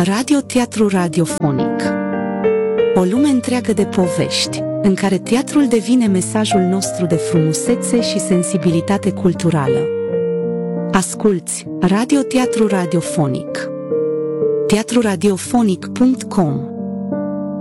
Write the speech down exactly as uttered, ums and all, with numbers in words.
Radio-teatru radiofonic. O lume întreagă de povești, în care teatrul devine mesajul nostru de frumusețe și sensibilitate culturală. Asculți Radio-teatru radiofonic. teatru radiofonic punct com